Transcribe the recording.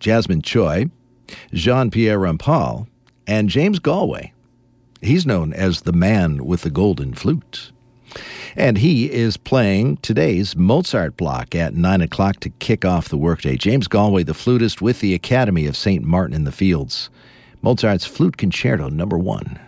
Jasmine Choi, Jean-Pierre Rampal, and James Galway. He's known as the man with the golden flute. And he is playing today's Mozart block at 9 o'clock to kick off the workday. James Galway, the flutist with the Academy of St. Martin in the Fields. Mozart's Flute Concerto No. 1.